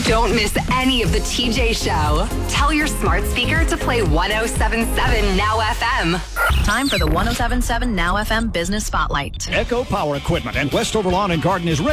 Don't miss any of the TJ Show. Tell your smart speaker to play 107.7 Now FM. Time for the 107.7 Now FM Business Spotlight. Echo Power Equipment and Westover Lawn and Garden is ready